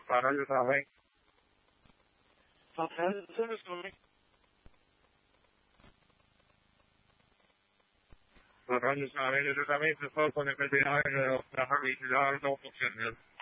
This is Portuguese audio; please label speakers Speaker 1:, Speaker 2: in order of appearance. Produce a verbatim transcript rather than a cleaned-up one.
Speaker 1: Baralho tá bem.
Speaker 2: Só pensando sobre.
Speaker 1: Baralho tá bem, eu também se for quando eu pedir a rádio, não funciona.